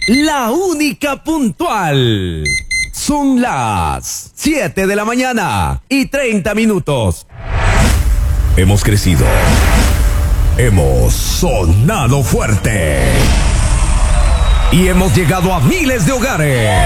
la única puntual. Son las 7 de la mañana y 30 minutos. Hemos crecido. Hemos sonado fuerte. Y hemos llegado a miles de hogares.